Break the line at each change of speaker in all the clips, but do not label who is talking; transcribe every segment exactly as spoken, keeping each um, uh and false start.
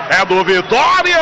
É do Vitória!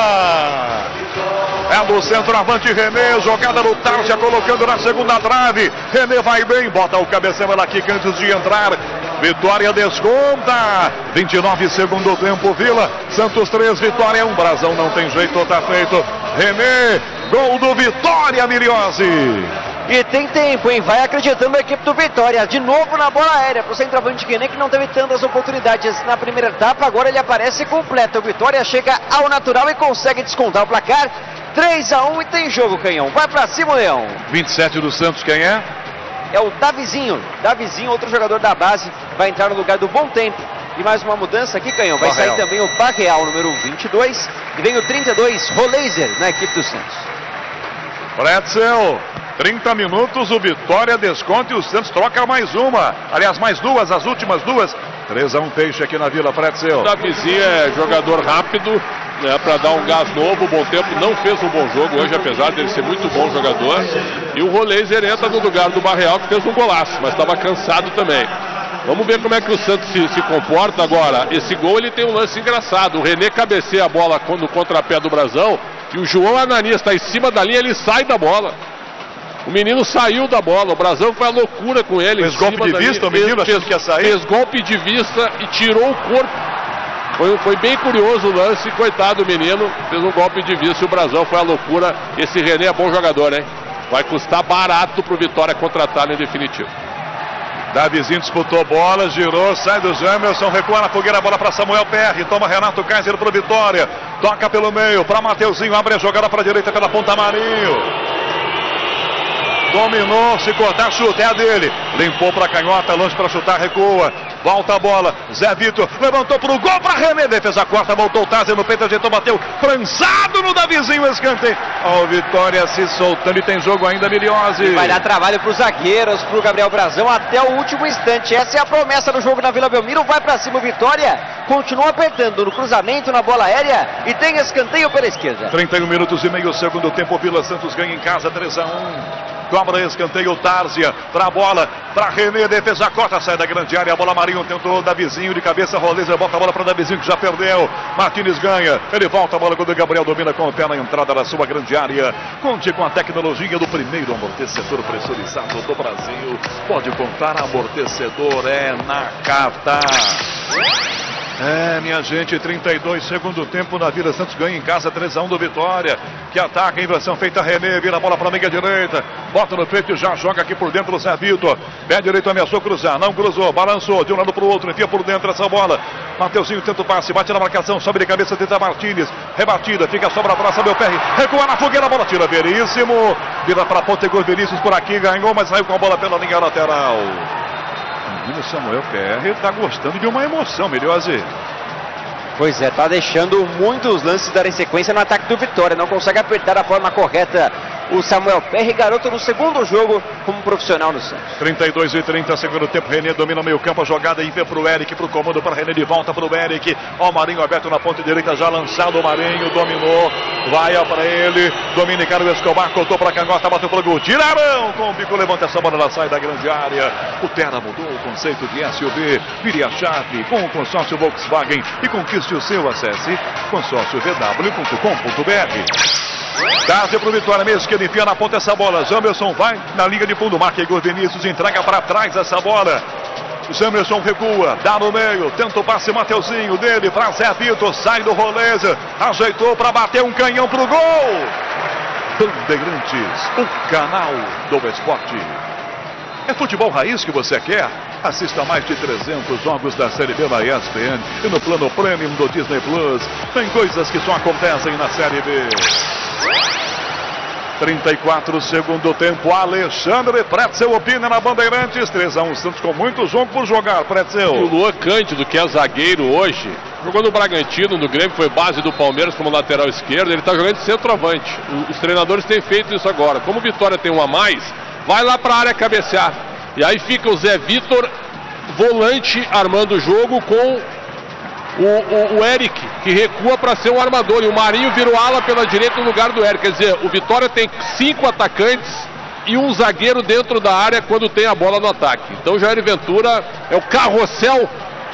É do centroavante René, jogada no Tarja, colocando na segunda trave. René vai bem, bota o cabeção ela aqui antes de entrar. Vitória desconta. vinte e nove segundo tempo, Vila. Santos três, Vitória um. Brasão não tem jeito, tá feito. René, gol do Vitória, Miriose.
E tem tempo, hein? Vai acreditando a equipe do Vitória. De novo na bola aérea para o centroavante René, que não teve tantas oportunidades na primeira etapa. Agora ele aparece completo. O Vitória chega ao natural e consegue descontar o placar. três a um e tem jogo, Canhão. Vai pra cima, Leão.
vinte e sete do Santos, quem é?
É o Davizinho. Davizinho, outro jogador da base, vai entrar no lugar do Bom Tempo. E mais uma mudança aqui, Canhão. Vai
Barreal.
sair também o Barreal, número vinte e dois. E vem o trinta e dois, Roleiser, na equipe do Santos.
Pretzel, trinta minutos, o Vitória desconta e o Santos troca mais uma. Aliás, mais duas, as últimas duas. três a um Peixe aqui na Vila, Pretzel.
O Davizinho é jogador rápido, né, para dar um gás novo. O Bom Tempo não fez um bom jogo hoje, apesar dele ser muito bom jogador. E o Roleiser entra no lugar do Barreal, que fez um golaço, mas estava cansado também. Vamos ver como é que o Santos se, se comporta agora. Esse gol ele tem um lance engraçado. O René cabeceia a bola no contrapé do Brasão e o João Ananias está em cima da linha, ele sai da bola. O menino saiu da bola, o Brasão foi a loucura com ele.
Fez golpe de vista, o menino achando que ia sair.
Fez golpe de vista e tirou o corpo. Foi, foi bem curioso o lance, coitado do menino, fez um golpe de vista e o Brasão foi a loucura. Esse René é bom jogador, hein? Vai custar barato pro Vitória contratar em definitivo.
Davizinho disputou bola, girou, sai do Jamerson, recua na fogueira, bola para Samuel P R, toma Renato Kaiser pro Vitória, toca pelo meio para Mateuzinho, abre a jogada para a direita pela ponta, Marinho. Dominou, se cortar, chuta, é a dele. Limpou para canhota, longe para chutar, recua. Volta a bola, Zé Vitor levantou para o gol para René. Defesa corta, voltou o Tazer no peito, ajeitou, bateu. Franzado no Davizinho, escanteio. Ó, o Vitória se soltando e tem jogo ainda, Miriose.
Vai dar trabalho para os zagueiros, para o Gabriel Brasão até o último instante. Essa é a promessa do jogo na Vila Belmiro. Vai para cima o Vitória, continua apertando no cruzamento, na bola aérea e tem escanteio pela esquerda.
trinta e um minutos e meio, segundo tempo, Vila Santos ganha em casa, três a um. Cobra escanteio, Tárzia para a bola, para René, defesa corta, sai da grande área, a bola Marinho tentou, Davizinho de cabeça, Roleiser bota a bola para Davizinho que já perdeu, Martínez ganha, ele volta a bola quando o Gabriel domina com o pé na entrada da sua grande área. Conte com a tecnologia do primeiro amortecedor pressurizado do Brasil, pode contar, amortecedor é na Cata. É, minha gente, trinta e dois, segundo tempo na Vila Santos ganha em casa, três a um do Vitória, que ataca, inversão feita, René, vira a bola para a meia direita, bota no peito e já joga aqui por dentro o Zé Vitor, pé direito ameaçou cruzar, não cruzou, balançou de um lado para o outro, enfia por dentro essa bola, Mateuzinho tenta o passe, bate na marcação, sobe de cabeça, tenta Martínez, rebatida, fica sobra atrás, sabe o P R, recua na fogueira, a bola tira, Veríssimo, vira para a ponta, pegou Vinícius por aqui, ganhou, mas saiu com a bola pela linha lateral. O Samuel P R está gostando de uma emoção, Miriose.
Pois é, tá deixando muitos lances darem sequência no ataque do Vitória. Não consegue apertar da forma correta o Samuel P R, garoto no segundo jogo como profissional no Santos.
trinta e dois e trinta, segundo tempo, René domina o meio campo, a jogada e vê pro Eric, pro comando para René, de volta pro Eric. Ó, o Marinho aberto na ponta direita, já lançado o Marinho, dominou, vai para ele, Dominicario Escobar, cortou para canhota, bateu pro gol, Tirarão com o bico, levanta essa bola, ela sai da grande área. O Terra mudou o conceito de S U V, vire a chave com o consórcio Volkswagen e conquiste o seu. Acesse consórcio v w ponto com ponto b r. Tárzia pro Vitória mesmo, que ele enfia na ponta essa bola. Jamerson vai na linha de fundo, marca Igor Vinícius, entrega para trás essa bola. Jamerson recua, dá no meio, tenta o passe, Mateuzinho dele para Zé Vitor, sai do Roleiser, ajeitou para bater um canhão pro gol. Bandeirantes, o canal do esporte. É futebol raiz que você quer? Assista a mais de trezentos jogos da Série B na E S P N e no plano Premium do Disney Plus. Tem coisas que só acontecem na Série B. trinta e quatro, segundo tempo, Alexandre Pretzel opina na Bandeirantes, três a um, Santos com muito jogo por jogar, Pretzel.
O Luan Cândido, que é zagueiro hoje, jogou no Bragantino, no Grêmio, foi base do Palmeiras como lateral esquerdo, ele está jogando de centroavante. Os treinadores têm feito isso agora. Como o Vitória tem um a mais, vai lá para a área cabecear. E aí fica o Zé Vitor, volante, armando o jogo com o, o, o Eric, que recua para ser um armador. E o Marinho virou ala pela direita no lugar do Eric. Quer dizer, o Vitória tem cinco atacantes e um zagueiro dentro da área quando tem a bola no ataque. Então Jair Ventura é o carrossel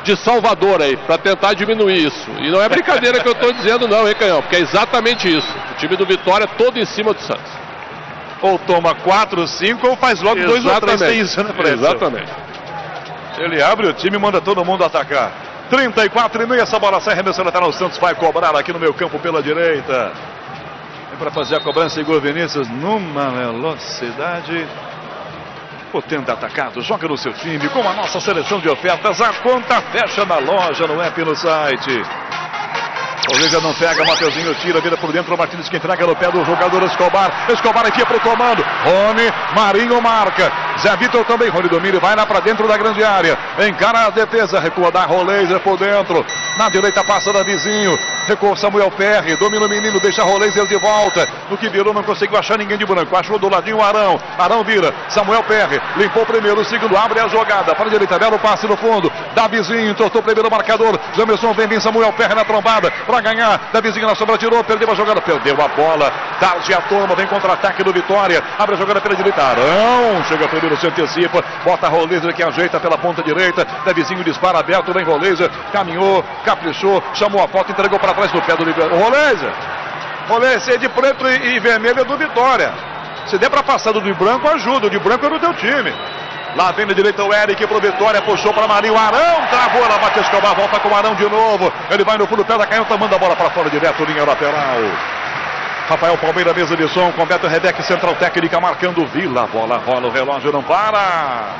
de Salvador aí, para tentar diminuir isso. E não é brincadeira que eu estou dizendo não, hein, Canhão? Porque é exatamente isso. O time do Vitória todo em cima do Santos.
Ou toma quatro, cinco, ou faz logo dois ou três. Tem isso, né, Preto?
Exatamente.
Ele abre o time e manda todo mundo atacar. trinta e quatro e meio, essa bola sai, arremesso lateral, o Santos vai cobrar aqui no meio campo pela direita. Vem para fazer a cobrança, Igor Vinícius, numa velocidade. Potente atacado, joga no seu time, com a nossa seleção de ofertas, a conta fecha na loja, no app e no site. O Liga não pega, Mateuzinho tira, vira por dentro, o Martins que entrega no pé do jogador Escobar. Escobar enfia pro comando, Rony, Marinho marca. Zé Vitor também, Rony domina, vai lá pra dentro da grande área. Encara a defesa, recua da Roleiser por dentro. Na direita passa da Vizinho, recua Samuel Perry, domina o menino, deixa a Roleiser de volta. No que virou, não conseguiu achar ninguém de branco, achou do ladinho o Arão. Arão vira, Samuel Perry, limpou o primeiro, o segundo, abre a jogada. Para a direita, belo passe no fundo, da Vizinho, entortou o primeiro marcador. Jamerson vem, vem Samuel Perry na trombada. Para ganhar, da Vizinho na sombra, tirou, perdeu a jogada, perdeu a bola. Tarde a toma, vem contra-ataque do Vitória. Abre a jogada pela direita, Arão chega primeiro, se antecipa, bota a Roleiser que ajeita pela ponta direita. Da Vizinho dispara aberto, vem Roleiser, caminhou, caprichou, chamou a falta, entregou para trás no pé do Vitória. Roleiser, Roleiser de preto e, e vermelho é do Vitória. Se der para passar do de branco, ajuda, o de branco é do teu time. Lá vem na direita o Eric pro Vitória, puxou para Marinho, Arão travou, ela bate Escobar, volta com o Arão de novo. Ele vai no fundo, pé da canhota, manda a bola para fora direto, linha lateral. Rafael Palmeira, mesa de som, com Beto Rebeck, central técnica, marcando Vila. A bola rola, o relógio não para.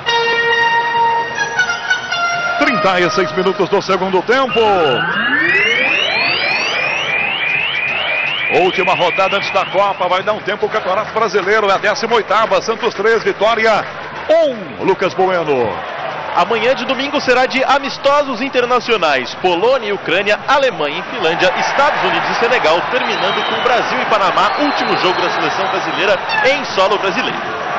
trinta e seis minutos do segundo tempo. Última rodada antes da Copa, vai dar um tempo o Campeonato Brasileiro, é a décima oitava, Santos três, Vitória um, Lucas Bueno.
Amanhã de domingo será de amistosos internacionais, Polônia e Ucrânia, Alemanha e Finlândia, Estados Unidos e Senegal, terminando com Brasil e Panamá, último jogo da seleção brasileira em solo brasileiro.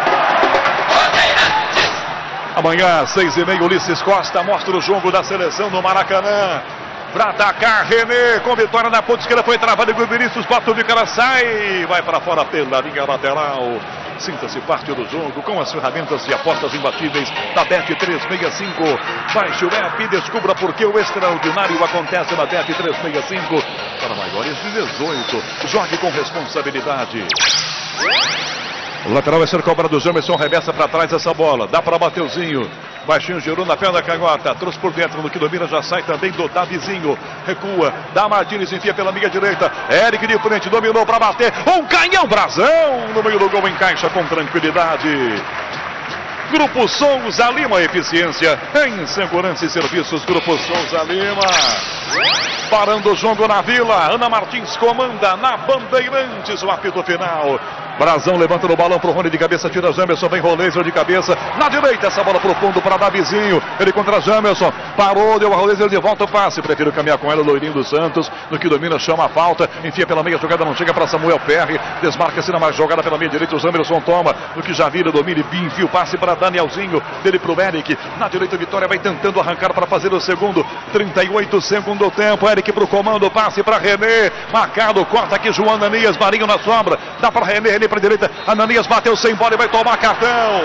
Amanhã, seis e meia, Ulisses Costa mostra o jogo da seleção no Maracanã. Para atacar, René, com vitória na ponta esquerda, foi travado, e o Vinícius bota o Vicara, sai, vai para fora pela linha lateral. Sinta-se parte do jogo com as ferramentas e apostas imbatíveis da Bet trezentos e sessenta e cinco. Baixe o app e descubra por que o extraordinário acontece na Bet trezentos e sessenta e cinco. Para maiores de dezoito, jogue com responsabilidade. O lateral vai ser cobrado, o Jamerson reversa para trás essa bola, dá para Mateuzinho. Baixinho girou na perna da canhota, trouxe por dentro, no que domina já sai também do Davizinho. Recua, dá Martins, enfia pela minha direita. Eric de frente, dominou para bater. Um canhão, brasão no meio do gol, encaixa com tranquilidade. Grupo Souza Lima, eficiência em segurança e serviços. Grupo Souza Lima. Parando o jogo na Vila, Ana Martins comanda na Bandeirantes, o apito final. Brasão levanta no balão pro Rony de cabeça, tira Jamerson, vem Roleiser de cabeça, na direita essa bola pro fundo para Davizinho, ele contra Jamerson, parou, deu a Roleiser de volta o passe, prefiro caminhar com ela, Loirinho dos Santos, no que domina, chama a falta, enfia pela meia, jogada não chega para Samuel Perry, desmarca-se na mais jogada pela meia direita, o Jamerson toma, no que já vira, domina e enfia o passe para Danielzinho, dele pro Eric, na direita Vitória vai tentando arrancar para fazer o segundo, trinta e oito segundo tempo, Eric pro comando, passe para René, marcado, corta aqui João Ananias, Marinho na sombra, dá para René, René para direita, Ananias bateu sem bola e vai tomar cartão.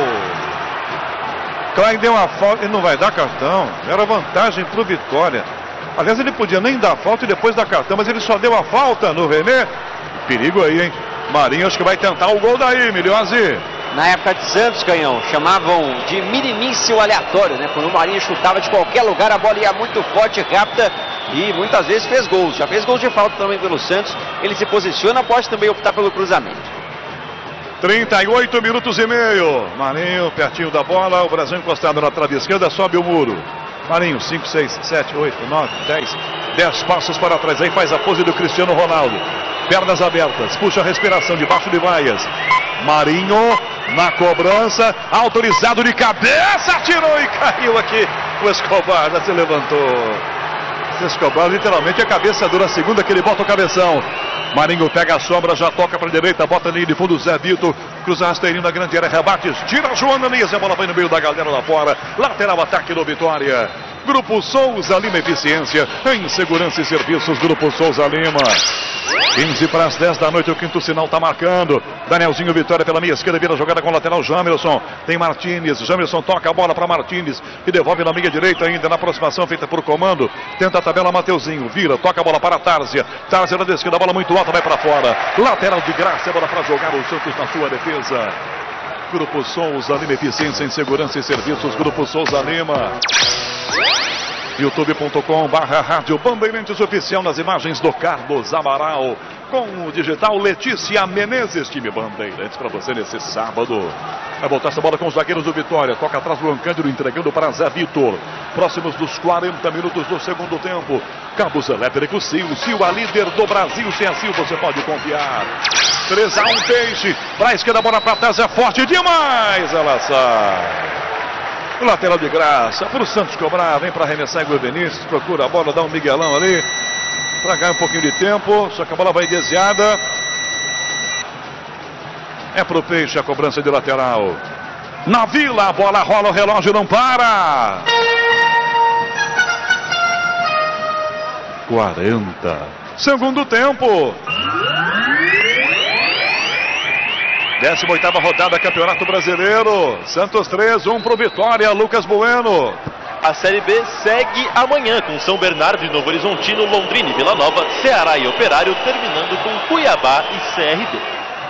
Klein deu uma falta, ele não vai dar cartão, era vantagem para o Vitória. Aliás, ele podia nem dar falta e depois dar cartão, mas ele só deu a falta no René. Perigo aí, hein? Marinho acho que vai tentar o gol daí, Milhose.
Na época de Santos, Canhão, chamavam de mini-míssil aleatório, né? Quando o Marinho chutava de qualquer lugar, a bola ia muito forte, rápida e muitas vezes fez gols. Já fez gols de falta também pelo Santos. Ele se posiciona, pode também optar pelo cruzamento.
trinta e oito minutos e meio. Marinho pertinho da bola, o Brasil encostado na trave esquerda, sobe o muro. Marinho, cinco, seis, sete, oito, nove, dez, dez passos para trás. Aí faz a pose do Cristiano Ronaldo. Pernas abertas, puxa a respiração debaixo de vaias. Marinho na cobrança, autorizado de cabeça, tirou e caiu aqui. O Escobar já se levantou. O Escobar literalmente a cabeça dura, a segunda que ele bota o cabeção. Marinho pega a sombra, já toca para a direita, bota ali de fundo o Zé Vitor, cruza rasteirinho na grande área, rebates, tira João Ananias, a bola vai no meio da galera lá fora, lateral ataque do Vitória. Grupo Souza Lima Eficiência em Segurança e Serviços. Grupo Souza Lima. quinze para as dez da noite, o quinto sinal está marcando. Danielzinho Vitória pela minha esquerda, vira a jogada com o lateral Jamerson. Tem Martínez, Jamerson toca a bola para Martínez, que devolve na minha direita ainda, na aproximação feita por comando. Tenta a tabela Mateuzinho, vira, toca a bola para Tárzia. Tárzia na esquerda, a bola muito alta, vai para fora. Lateral de graça, bola para jogar o Santos na sua defesa. Grupo Souza Lima Eficiência em Segurança e Serviços. Grupo Souza Lima. youtube ponto com barra Rádio Bandeirantes Oficial, nas imagens do Carlos Amaral, com o digital Letícia Menezes. Time Bandeirantes para você nesse sábado. Vai voltar essa bola com os zagueiros do Vitória. Toca atrás do Ancândido, entregando para Zé Vitor. Próximos dos quarenta minutos do segundo tempo. Cabos elétricos Sil. Sil, a líder do Brasil. Se é Sil, você pode confiar. três a um Peixe. Para a esquerda, a bola para trás. É forte demais. Ela sai. Lateral de graça para o Santos cobrar. Vem para arremessar Igor Vinícius. Procura a bola, dá um miguelão ali para ganhar um pouquinho de tempo. Só que a bola vai desviada. É para o Peixe a cobrança de lateral. Na Vila, a bola rola, o relógio não para. quarenta. Segundo tempo. décima oitava rodada, Campeonato Brasileiro. Santos três, um para o Vitória. Lucas Bueno.
A Série B segue amanhã com São Bernardo e Novo Horizontino, Londrina e Vila Nova, Ceará e Operário, terminando com Cuiabá e C R B.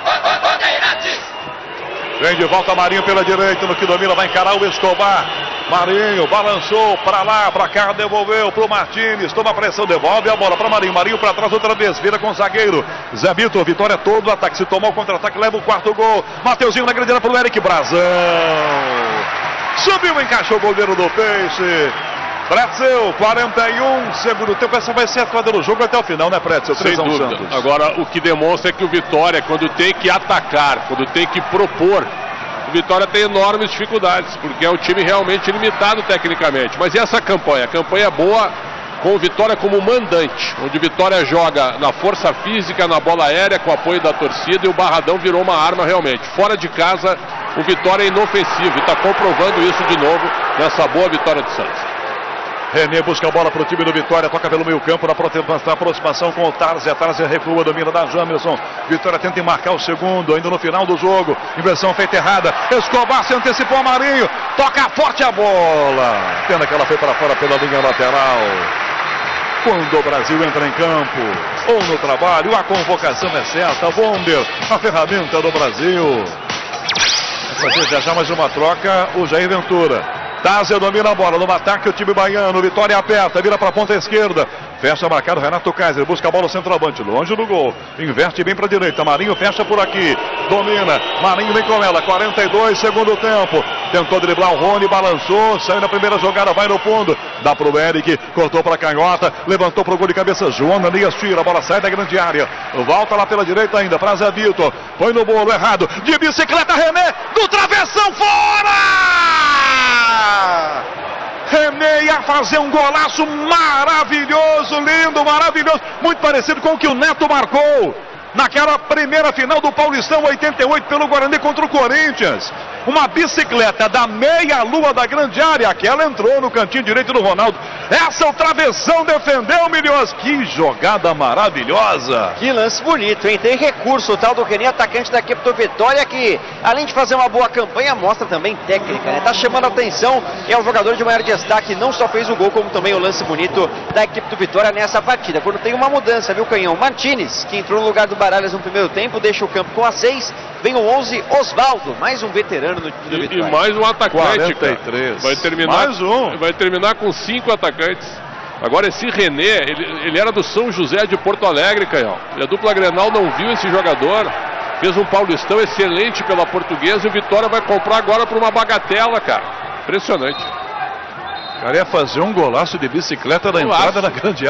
Vem de volta Marinho pela direita, no que domina, vai encarar o Escobar. Marinho balançou para lá, para cá, devolveu para o Martínez, toma pressão, devolve a bola para Marinho. Marinho para trás outra vez, vira com o zagueiro Zé Vitor. Vitória todo o ataque, se tomou o contra-ataque, leva o quarto gol. Mateuzinho na grande área para o Eric Brazão. Subiu, encaixou o goleiro do Peixe. Pretzel, quarenta e um, segundo tempo. Essa vai ser a toada do jogo até o final, né, Pretzel?
Sem dúvida. Santos. Agora, o que demonstra é que o Vitória, quando tem que atacar, quando tem que propor, o Vitória tem enormes dificuldades, porque é um time realmente limitado tecnicamente. Mas e essa campanha? A campanha é boa com o Vitória como mandante, onde o Vitória joga na força física, na bola aérea, com o apoio da torcida, e o Barradão virou uma arma realmente. Fora de casa, o Vitória é inofensivo e está comprovando isso de novo nessa boa vitória do Santos.
René busca a bola para o time do Vitória, toca pelo meio campo, na aproximação com o Tárzia. Tárzia recua, domina da Jamerson. Vitória tenta marcar o segundo, ainda no final do jogo. Inversão feita errada. Escobar se antecipou a Marinho. Toca forte a bola. Pena que ela foi para fora pela linha lateral. Quando o Brasil entra em campo ou no trabalho, a convocação é certa. Bonder, a ferramenta do Brasil. Vai fazer já já mais uma troca, o Jair Ventura. Tárzia domina a bola, no ataque o time baiano. Vitória aperta, vira para a ponta esquerda. Fecha marcado Renato Kaiser, busca a bola o centroavante, longe do gol. Inverte bem para a direita, Marinho fecha por aqui. Domina, Marinho vem com ela, quarenta e dois, segundo tempo. Tentou driblar o Rony, balançou, saiu na primeira jogada, vai no fundo. Dá para o Eric, cortou para a canhota, levantou para o gol de cabeça. João Ananias tira, a bola sai da grande área. Volta lá pela direita ainda, para Zé Vitor. Põe no bolo, errado. De bicicleta, René, do travessão, fora! René ia fazer um golaço maravilhoso, lindo, maravilhoso, muito parecido com o que o Neto marcou naquela primeira final do Paulistão oitenta e oito pelo Guarani contra o Corinthians. Uma bicicleta da meia-lua da grande área, aquela entrou no cantinho direito do Ronaldo. Essa o travessão defendeu, Milhões. Que jogada maravilhosa.
Que lance bonito, hein? Tem recurso o tal do René, atacante da equipe do Vitória, que além de fazer uma boa campanha, mostra também técnica, né? Tá chamando a atenção, é um jogador de maior destaque, não só fez o gol, como também o lance bonito da equipe do Vitória nessa partida. Quando tem uma mudança, viu, Canhão? Martínez, que entrou no lugar do Baralhas no primeiro tempo, deixa o campo com a seis, vem o onze, Osvaldo, mais um veterano no time do
e,
Vitória.
E mais um atacante,
quarenta e três.
Vai terminar,
mais um.
Vai terminar com cinco atacantes. Agora esse René, ele, ele era do São José de Porto Alegre, Canhão. E a dupla Grenal não viu esse jogador. Fez um Paulistão excelente pela Portuguesa e o Vitória vai comprar agora por uma bagatela, cara. Impressionante.
O cara ia fazer um golaço de bicicleta da entrada na grande área.